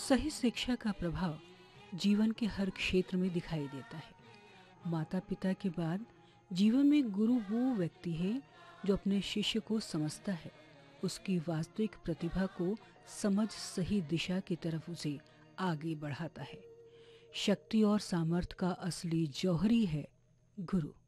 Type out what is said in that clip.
सही शिक्षा का प्रभाव जीवन के हर क्षेत्र में दिखाई देता है। माता पिता के बाद जीवन में गुरु वो व्यक्ति है जो अपने शिष्य को समझता है, उसकी वास्तविक प्रतिभा को समझ सही दिशा की तरफ उसे आगे बढ़ाता है। शक्ति और सामर्थ्य का असली जौहरी है गुरु।